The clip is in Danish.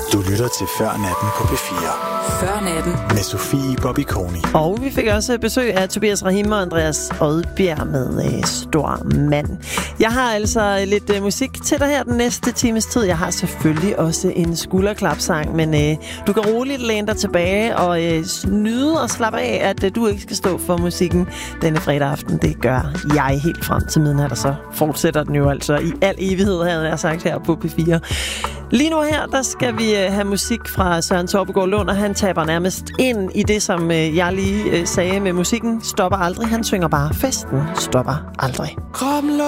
Du lytter til Før Natten på P4. Før Natten. Med Sofie Bobby-Koni. Og vi fik også besøg af Tobias Rahim og Andreas Odbjerg med Stor Mand. Jeg har altså lidt musik til dig her den næste times tid. Jeg har selvfølgelig også en skulderklapsang, men du kan roligt læne dig tilbage og nyde og slappe af, at du ikke skal stå for musikken denne fredag aften. Det gør jeg helt frem til midnat, og så fortsætter den jo altså i al evighed, havde jeg sagt her på P4. Lige nu her, der skal vi have musik fra Søren Torpegaard Lund, og han taber nærmest ind i det, som jeg lige sagde med musikken. Stopper aldrig. Han synger bare, festen stopper aldrig. Kroppen